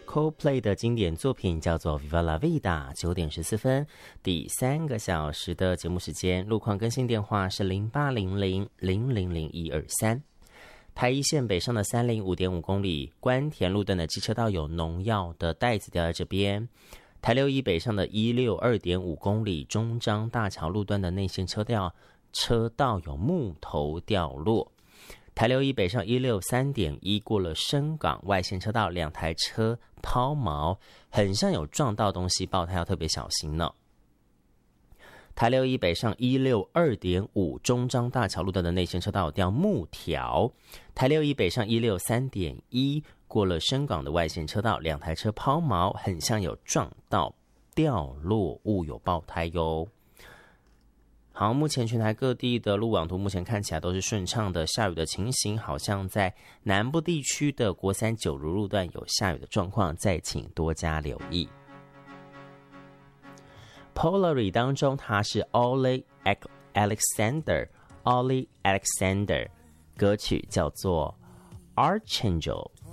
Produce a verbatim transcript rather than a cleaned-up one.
Coldplay 的经典作品叫做 Viva la Vida。 九点十四分，第三个小时的节目时间，路况更新电话是零八零零零零零一二三。台一线北上的三零五点五公里，关田路段的机车道有农药的袋子掉在这边。台六一北上的一六二点五公里，中彰大桥路段的内线车道车道有木头掉落。台六一北上一六三点一，过了深港外线车道，两台车抛锚，很像有撞到东西，爆胎要特别小心呢。台六一北上一六二点五，中彰大桥路段的内线车道掉木条。台六一北上一六三点一，过了深港的外线车道，两台车抛锚，很像有撞到掉落物，有爆胎哟。好，目前全台各地的路网图目前看起来都是顺畅的，下雨的情形好像在南部地区的国三九如路段有下雨的状况，再请多加留意。Polari 当中，它是 Ollie Alexander Ollie Alexander， 歌曲叫做 Archangel